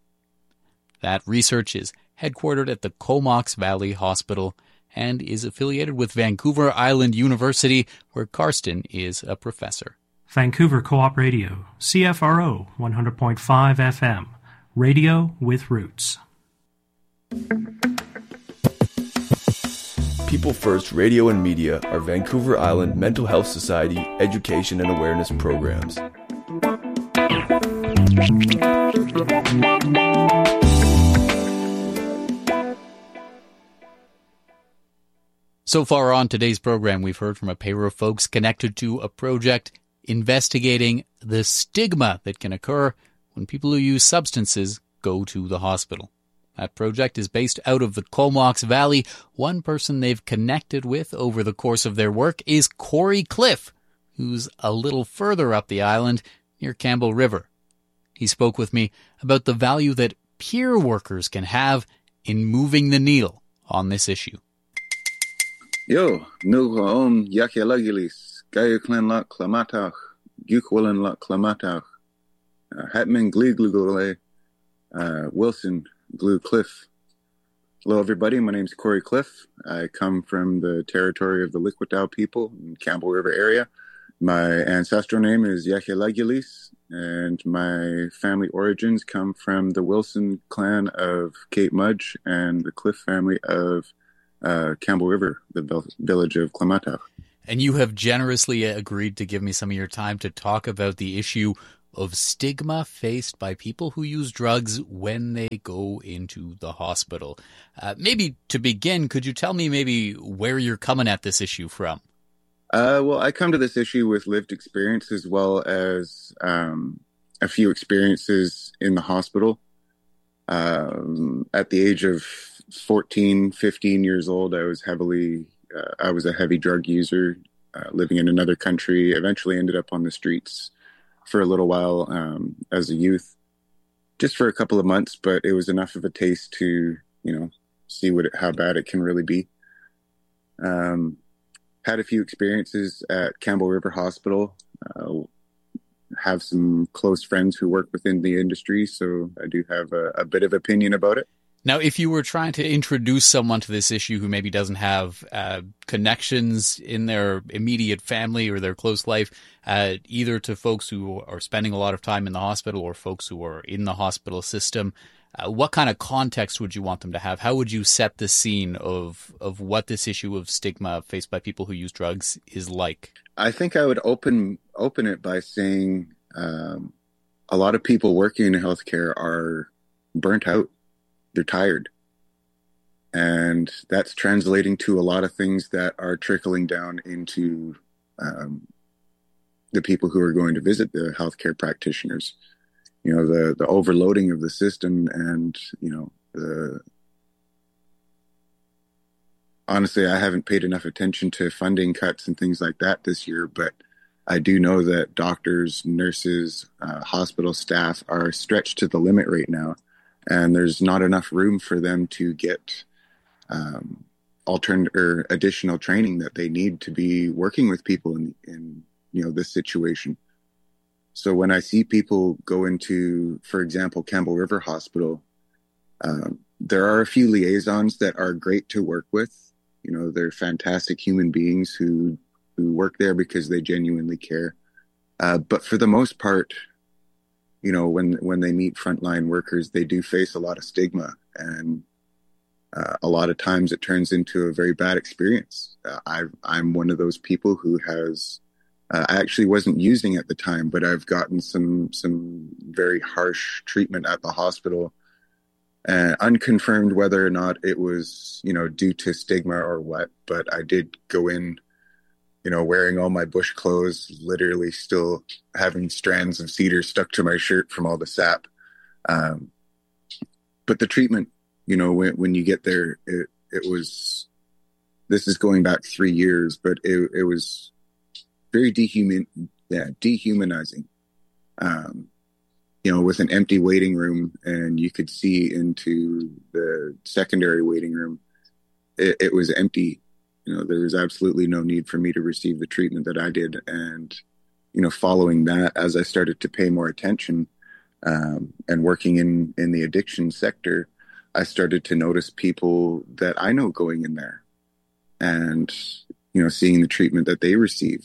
That research is headquartered at the Comox Valley Hospital and is affiliated with Vancouver Island University, where Karsten is a professor. Vancouver Co-op Radio, C F R O one hundred point five F M, radio with roots. People First Radio and Media are Vancouver Island Mental Health Society education and awareness programs. So far on today's program, we've heard from a pair of folks connected to a project investigating the stigma that can occur when people who use substances go to the hospital. That project is based out of the Comox Valley. One person they've connected with over the course of their work is Corey Cliff, who's a little further up the island near Campbell River. He spoke with me about the value that peer workers can have in moving the needle on this issue. Yo, no om yakialagilis, gayo clan la clamatach, Gukwilin La Klamatach, Hetman Glee Glugole, Wilson Glue Cliff. Hello, everybody. My name is Corey Cliff. I come from the territory of the Liquidau people in Campbell River area. My ancestral name is Yehelagilis, and my family origins come from the Wilson clan of Cape Mudge and the Cliff family of uh, Campbell River, the village of Klamatach. And you have generously agreed to give me some of your time to talk about the issue of stigma faced by people who use drugs when they go into the hospital. Uh, maybe to begin, could you tell me maybe where you're coming at this issue from? Uh, well, I come to this issue with lived experience as well as um, a few experiences in the hospital. Um, at the age of fourteen, fifteen years old, I was heavily, uh, I was a heavy drug user, uh, living in another country, eventually ended up on the streets for a little while um, as a youth, just for a couple of months, but it was enough of a taste to, you know, see what it, how bad it can really be. Um, had a few experiences at Campbell River Hospital, uh, have some close friends who work within the industry, so I do have a, a bit of opinion about it. Now, if you were trying to introduce someone to this issue who maybe doesn't have uh, connections in their immediate family or their close life, uh, either to folks who are spending a lot of time in the hospital or folks who are in the hospital system, uh, what kind of context would you want them to have? How would you set the scene of of what this issue of stigma faced by people who use drugs is like? I think I would open open it by saying um, a lot of people working in healthcare are burnt out. They're tired. And that's translating to a lot of things that are trickling down into um, the people who are going to visit the healthcare practitioners. You know, the, the overloading of the system and, you know, the, honestly, I haven't paid enough attention to funding cuts and things like that this year, but I do know that doctors, nurses, uh, hospital staff are stretched to the limit right now. And there's not enough room for them to get um, alternate or additional training that they need to be working with people in, in, you know, this situation. So when I see people go into, for example, Campbell River Hospital, um, there are a few liaisons that are great to work with. You know, they're fantastic human beings who, who work there because they genuinely care. Uh, but for the most part, you know, when, when they meet frontline workers, they do face a lot of stigma, and uh, a lot of times it turns into a very bad experience. Uh, I, I'm one of those people who has, uh, I actually wasn't using at the time, but I've gotten some, some very harsh treatment at the hospital, uh, unconfirmed whether or not it was, you know, due to stigma or what, but I did go in, you know, wearing all my bush clothes, literally still having strands of cedar stuck to my shirt from all the sap. Um, but the treatment, you know, when, when you get there, it, it was, this is going back three years, but it, it was very dehuman, yeah, dehumanizing. Um, you know, with an empty waiting room, and you could see into the secondary waiting room. It, it was empty. You know, there was absolutely no need for me to receive the treatment that I did. And, you know, following that, as I started to pay more attention um, and working in, in the addiction sector, I started to notice people that I know going in there and, you know, seeing the treatment that they receive.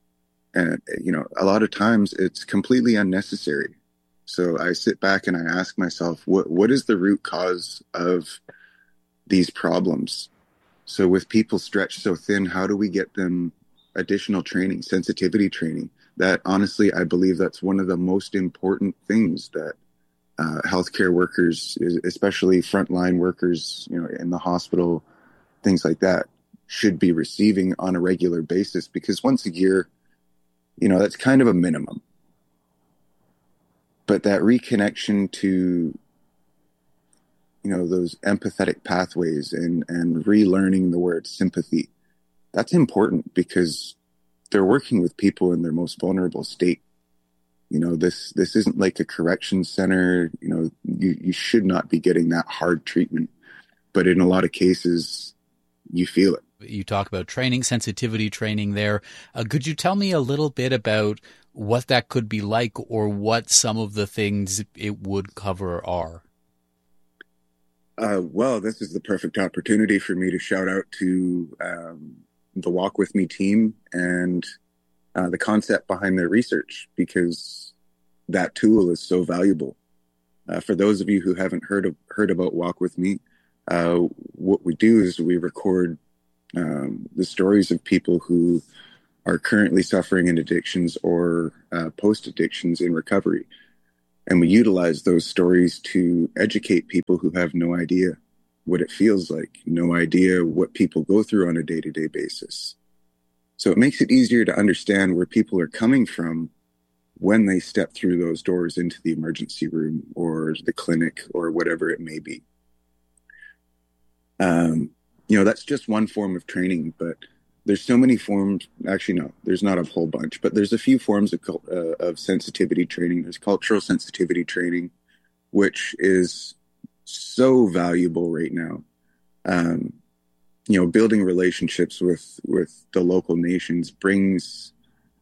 And, you know, a lot of times it's completely unnecessary. So I sit back and I ask myself, what what is the root cause of these problems? So with people stretched so thin, how do we get them additional training, sensitivity training? That honestly, I believe that's one of the most important things that uh, healthcare workers, especially frontline workers, you know, in the hospital, things like that, should be receiving on a regular basis. Because once a year, you know, that's kind of a minimum. But that reconnection to, you know, those empathetic pathways and, and relearning the word sympathy, that's important because they're working with people in their most vulnerable state. You know, this, this isn't like a correction center. You know, you, you should not be getting that hard treatment, but in a lot of cases you feel it. You talk about training, sensitivity training there. Uh, could you tell me a little bit about what that could be like or what some of the things it would cover are? Uh, well, this is the perfect opportunity for me to shout out to um, the Walk With Me team and uh, the concept behind their research, because that tool is so valuable. Uh, for those of you who haven't heard of, heard about Walk With Me, uh, what we do is we record um, the stories of people who are currently suffering in addictions or uh, post-addictions in recovery. And we utilize those stories to educate people who have no idea what it feels like, no idea what people go through on a day-to-day basis. So it makes it easier to understand where people are coming from when they step through those doors into the emergency room or the clinic or whatever it may be. Um, you know, that's just one form of training, but there's so many forms. Actually, no, there's not a whole bunch, but there's a few forms of, uh, of sensitivity training. There's cultural sensitivity training, which is so valuable right now. Um, you know, building relationships with, with the local nations brings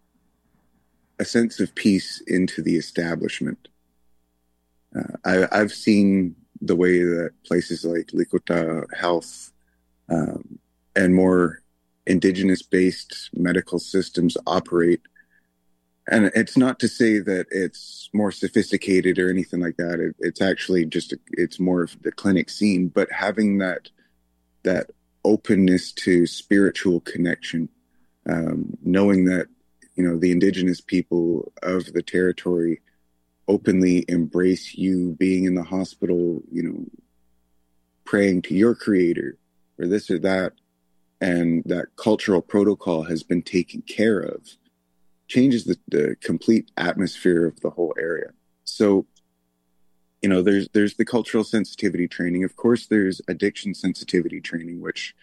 a sense of peace into the establishment. Uh, I, I've seen the way that places like Lakota Health um, and more Indigenous-based medical systems operate. And it's not to say that it's more sophisticated or anything like that. It, it's actually just, a, it's more of the clinic scene, but having that, that openness to spiritual connection, um, knowing that, you know, the Indigenous people of the territory openly embrace you being in the hospital, you know, praying to your creator or this or that, and that cultural protocol has been taken care of, changes the, the complete atmosphere of the whole area. So, you know, there's there's the cultural sensitivity training. Of course, there's addiction sensitivity training, which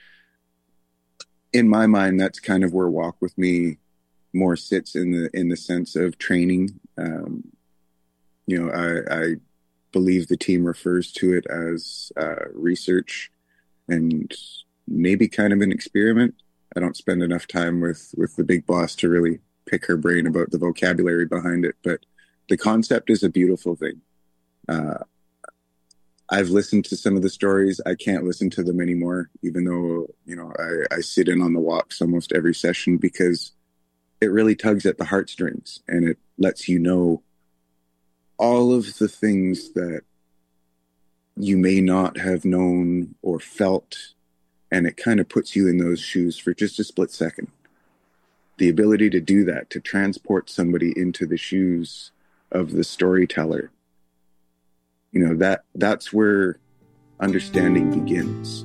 in my mind, that's kind of where Walk With Me more sits in the in the sense of training. Um, you know, I, I believe the team refers to it as uh, research and maybe kind of an experiment. I don't spend enough time with, with the big boss to really pick her brain about the vocabulary behind it, but the concept is a beautiful thing. Uh, I've listened to some of the stories. I can't listen to them anymore, even though, you know, I, I sit in on the walks almost every session, because it really tugs at the heartstrings and it lets you know all of the things that you may not have known or felt. And it kind of puts you in those shoes for just a split second. The ability to do that, to transport somebody into the shoes of the storyteller, you know, that that's where understanding begins.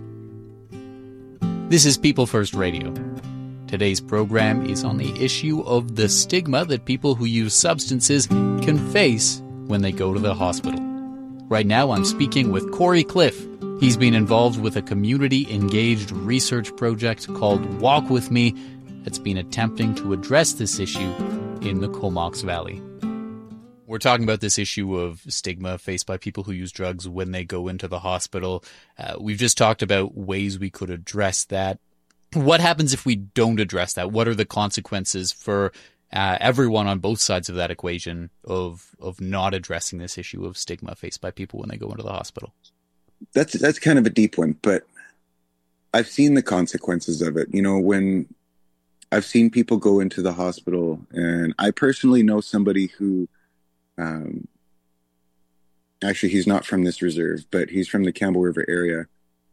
This is People First Radio. Today's program is on the issue of the stigma that people who use substances can face when they go to the hospital. Right now, I'm speaking with Corey Cliff. He's been involved with a community-engaged research project called Walk With Me that's been attempting to address this issue in the Comox Valley. We're talking about this issue of stigma faced by people who use drugs when they go into the hospital. Uh, we've just talked about ways we could address that. What happens if we don't address that? What are the consequences for uh, everyone on both sides of that equation of of not addressing this issue of stigma faced by people when they go into the hospital? That's that's kind of a deep one, but I've seen the consequences of it. You know, when I've seen people go into the hospital, and I personally know somebody who, um, actually he's not from this reserve, but he's from the Campbell River area,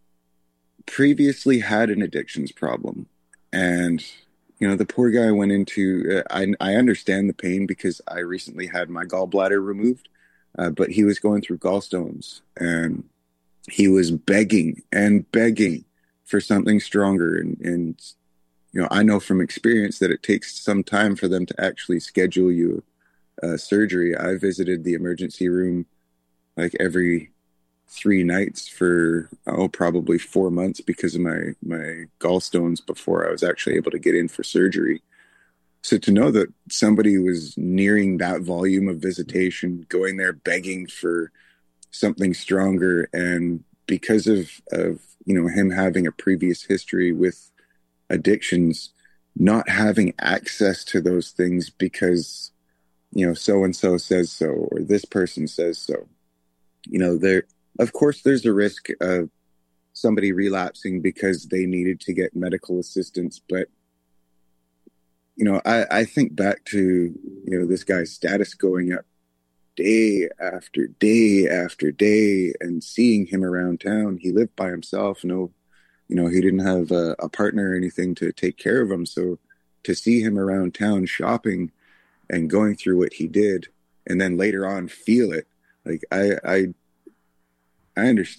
previously had an addictions problem. And, you know, the poor guy went into, uh, I, I understand the pain because I recently had my gallbladder removed, uh, but he was going through gallstones, and he was begging and begging for something stronger. And, and, you know, I know from experience that it takes some time for them to actually schedule you uh, surgery. I visited the emergency room like every three nights for, oh, probably four months because of my, my gallstones before I was actually able to get in for surgery. So to know that somebody was nearing that volume of visitation, going there begging for something stronger, and because of, of, you know, him having a previous history with addictions, not having access to those things because you know, so and so says so, or this person says so. You know, there, of course, there's a risk of somebody relapsing because they needed to get medical assistance. But, you know, I, I think back to, you know, this guy's status going up day after day after day, and seeing him around town. He lived by himself. No, you know, he didn't have a, a partner or anything to take care of him. So to see him around town shopping and going through what he did, and then later on feel it, like I, I, I understand